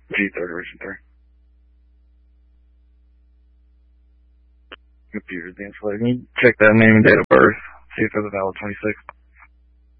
G3rd, Division 3. Computer's being selected. Can you check that name and date of birth? See if it's a valid 26.